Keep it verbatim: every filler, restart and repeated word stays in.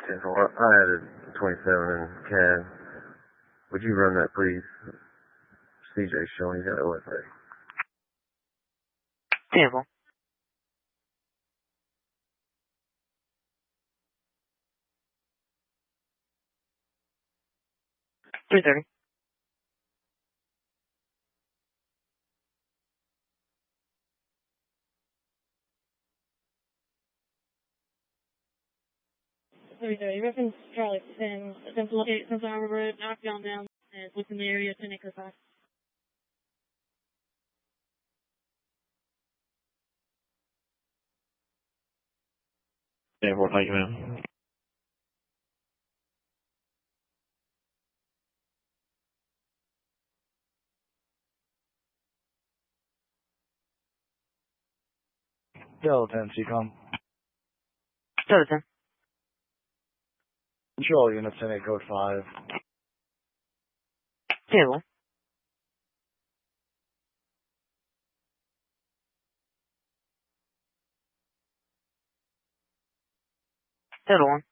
ten four. I added twenty-seven in C A D. Would you run that, please? C J showing he's got O S A. Table. three thirty. three thirty. Reference Charlie ten. Attempt to locate Sunflower Road, knockdown down, and within the area, ten acre five. ten four, thank you, ma'am. Delta ten, C COM. Delta ten. Control unit ten eight code five. Table. Delta one.